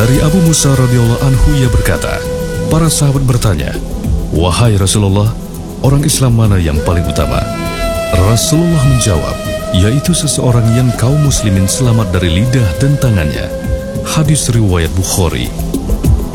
Dari Abu Musa radhiyallahu anhu ia berkata, para sahabat bertanya, "Wahai Rasulullah, orang Islam mana yang paling utama?" Rasulullah menjawab, yaitu seseorang yang kaum muslimin selamat dari lidah dan tangannya. Hadis riwayat Bukhari.